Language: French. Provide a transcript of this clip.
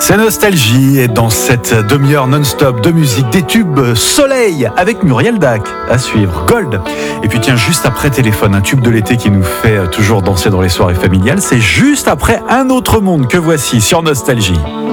C'est Nostalgie et dans cette demi-heure non-stop de musique, des tubes Soleil avec Muriel Dac à suivre, Gold. Et puis tiens, juste après Téléphone, un tube de l'été qui nous fait toujours danser dans les soirées familiales, c'est juste après Un autre monde que voici sur Nostalgie.